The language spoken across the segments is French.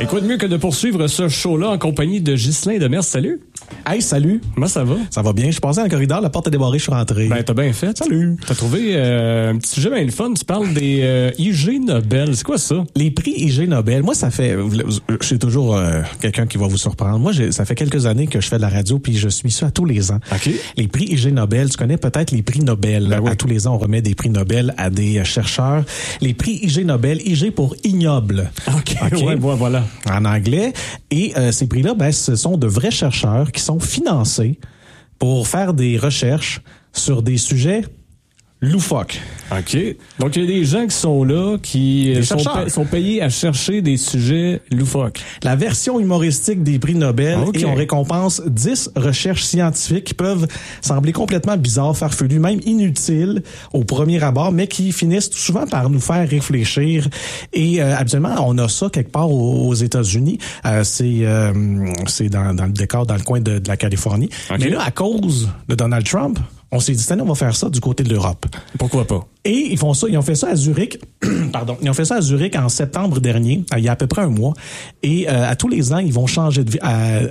Et quoi de mieux que de poursuivre ce show-là en compagnie de Ghislain Demers. Salut! Hey, salut! Comment ça va? Ça va bien. Je suis passé dans le corridor, la porte est débarrée, je suis rentré. Ben, t'as bien fait. Salut! T'as trouvé un petit sujet bien le fun. Tu parles des IG Nobel. C'est quoi ça? Les prix IG Nobel, moi, ça fait... Je suis toujours quelqu'un qui va vous surprendre. Moi, ça fait quelques années que je fais de la radio, puis je suis ça à tous les ans. OK. Les prix IG Nobel, tu connais peut-être les prix Nobel. Ben oui. À tous les ans, on remet des prix Nobel à des chercheurs. Les prix IG Nobel, IG pour ignoble. OK. Ouais, voilà. En anglais. Et ces prix-là, ben, ce sont de vrais chercheurs qui sont financés pour faire des recherches sur des sujets loufoques. OK. Donc, il y a des gens qui sont là, qui sont payés à chercher des sujets loufoques. La version humoristique des prix Nobel, OK. Et on récompense 10 recherches scientifiques qui peuvent sembler complètement bizarres, farfelues, même inutiles au premier abord, mais qui finissent souvent par nous faire réfléchir. Et habituellement, on a ça quelque part aux États-Unis. C'est dans le décor, dans le coin de la Californie. OK. Mais là, à cause de Donald Trump, on s'est dit, cette année, on va faire ça du côté de l'Europe. Pourquoi pas? Et ils ont fait ça à Zurich. Pardon. Ils ont fait ça à Zurich en septembre dernier, il y a à peu près un mois. Et à tous les ans, ils vont changer de vie.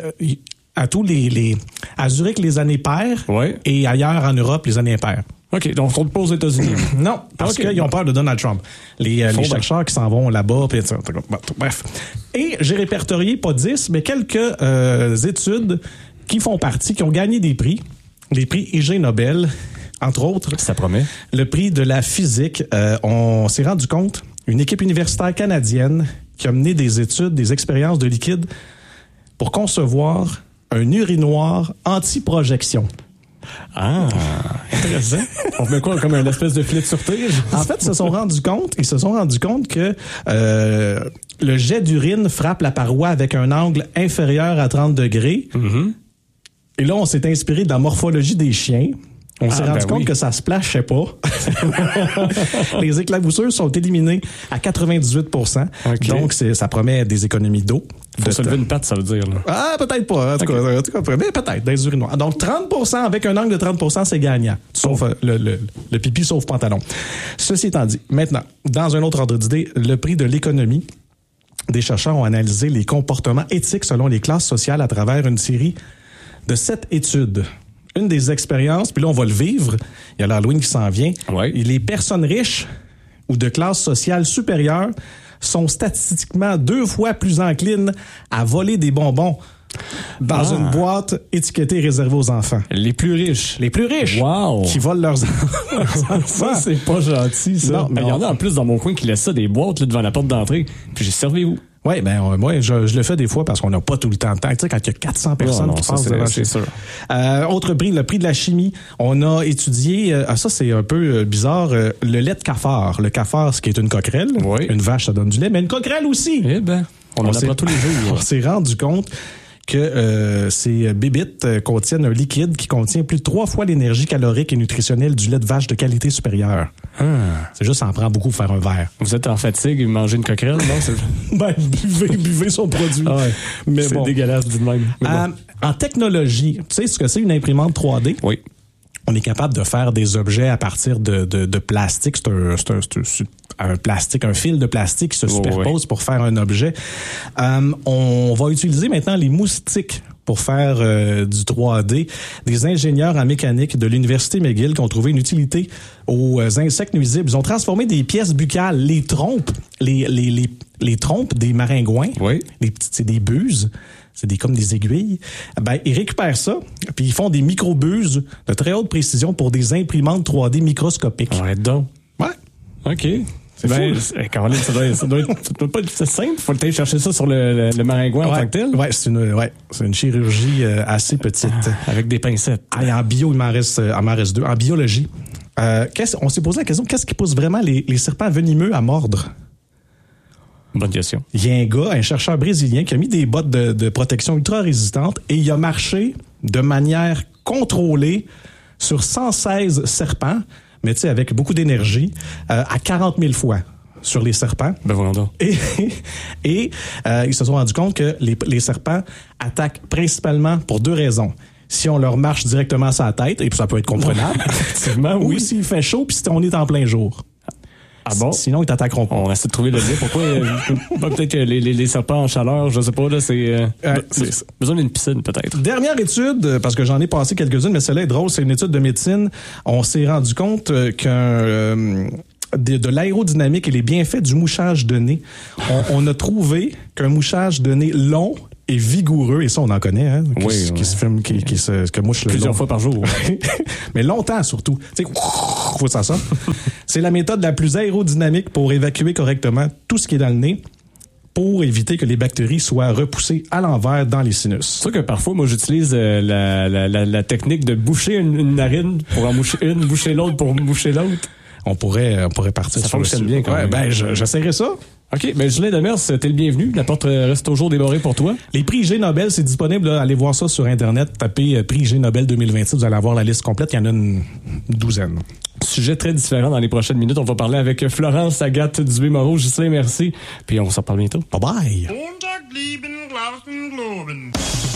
À Zurich, les années paires. Ouais. Et ailleurs en Europe, les années impaires. OK. Donc, on te pose aux États-Unis. Non, parce qu'ils ont peur de Donald Trump. Les chercheurs qui s'en vont là-bas. Pis, bref. Et j'ai répertorié, pas 10, mais quelques études qui font partie, qui ont gagné des prix. Les prix IG Nobel, entre autres. Ça promet. Le prix de la physique, on s'est rendu compte, une équipe universitaire canadienne qui a mené des études, des expériences de liquide pour concevoir un urinoir anti-projection. Ah, intéressant. On met quoi, comme une espèce de filet de sûreté? En fait, ils se sont rendus compte que le jet d'urine frappe la paroi avec un angle inférieur à 30 degrés. Mm-hmm. Et là, on s'est inspiré de la morphologie des chiens. On s'est rendu compte que ça se splashait pas. Les éclaboussures sont éliminées à 98%. Okay. Donc, ça promet des économies d'eau. Faut se lever une patte, ça veut dire. Là. Ah, peut-être pas. En tout cas, mais peut-être, dans les urinoirs. Donc, 30%, avec un angle de 30%, c'est gagnant. Sauf le pipi, sauf pantalon. Ceci étant dit, maintenant, dans un autre ordre d'idée, le prix de l'économie, des chercheurs ont analysé les comportements éthiques selon les classes sociales à travers une série de 7 études. Une des expériences, puis là, on va le vivre. Il y a l'Halloween qui s'en vient. Ouais. Les personnes riches ou de classe sociale supérieure sont statistiquement 2 fois plus enclines à voler des bonbons dans une boîte étiquetée réservée aux enfants. Les plus riches. Les plus riches. Wow. Qui volent leurs enfants. Ça, c'est pas gentil, ça. Non, mais il y en a en plus dans mon coin qui laissent ça, des boîtes là, devant la porte d'entrée. Puis j'ai servi où? Oui, moi, je le fais des fois parce qu'on n'a pas tout le temps de temps. Tu sais, quand il y a 400 personnes qui passent devant. C'est sûr. Autre prix, le prix de la chimie. On a étudié, ça c'est un peu bizarre, le lait de cafard. Le cafard, ce qui est une coquerelle. Oui. Une vache, ça donne du lait, mais une coquerelle aussi. Eh ben, on en apprend tous les jours. On s'est rendu compte que ces bébites contiennent un liquide qui contient plus de 3 fois l'énergie calorique et nutritionnelle du lait de vache de qualité supérieure. C'est juste, ça en prend beaucoup pour faire un verre. Vous êtes en fatigue et mangez une coquerelle, non? Ben, buvez son produit. Ah ouais. Mais c'est bon. dégueulasse du même. En technologie, tu sais ce que c'est une imprimante 3D? Oui. On est capable de faire des objets à partir de plastique. C'est un plastique, un fil de plastique qui se superpose pour faire un objet. On va utiliser maintenant les moustiques pour faire du 3D. Des ingénieurs en mécanique de l'Université McGill qui ont trouvé une utilité aux insectes nuisibles. Ils ont transformé des pièces buccales, les trompes, les trompes des maringouins. Oui. C'est des buses. C'est comme des aiguilles. Ben, ils récupèrent ça, puis ils font des microbuses de très haute précision pour des imprimantes 3D microscopiques. Arrête donc. Ouais. OK. Caroline, ça doit pas être simple. Faut aller chercher ça sur le maringouin en tant que tel. Ouais, c'est une chirurgie assez petite. Avec des pincettes. En bio, il m'en reste 2. En biologie, on s'est posé la question, qu'est-ce qui pousse vraiment les serpents venimeux à mordre? Bonne question. Il y a un gars, un chercheur brésilien, qui a mis des bottes de protection ultra résistantes et il a marché de manière contrôlée sur 116 serpents, mais tu sais, avec beaucoup d'énergie, à 40 000 fois sur les serpents. Ben voilà donc. Et ils se sont rendus compte que les serpents attaquent principalement pour 2 raisons. Si on leur marche directement sur la tête, et puis ça peut être comprenable, effectivement, ou s'il fait chaud, puis si on est en plein jour. Ah bon? Sinon, ils t'attaqueront pas. On essaie de trouver le lien. Pourquoi? Peut-être que les serpents en chaleur, je sais pas, là, c'est besoin d'une piscine, peut-être. Dernière étude, parce que j'en ai passé quelques-unes, mais celle-là est drôle, c'est une étude de médecine. On s'est rendu compte de l'aérodynamique et les bienfaits du mouchage de nez. On a trouvé qu'un mouchage de nez long et vigoureux, et ça on en connaît, hein, qui se filme, qui mouche le plusieurs fois par jour. Mais longtemps surtout. Tu sais, faut ça. C'est la méthode la plus aérodynamique pour évacuer correctement tout ce qui est dans le nez, pour éviter que les bactéries soient repoussées à l'envers dans les sinus. C'est sûr que parfois, moi, j'utilise la technique de boucher une narine pour en moucher une, boucher l'autre pour moucher l'autre. On pourrait partir ça sur fonctionne bien quand même. Ben, j'essaierai ça. OK, ben Julien Demers, t'es le bienvenu. La porte reste toujours débarrée pour toi. Les prix Ig Nobel, c'est disponible. Là. Allez voir ça sur Internet. Tapez prix Ig Nobel 2026. Vous allez avoir la liste complète. Il y en a une douzaine. Sujet très différent dans les prochaines minutes. On va parler avec Florence Agathe Dubé-Moreau. Ghislain, merci. Puis on s'en parle bientôt. Bye bye.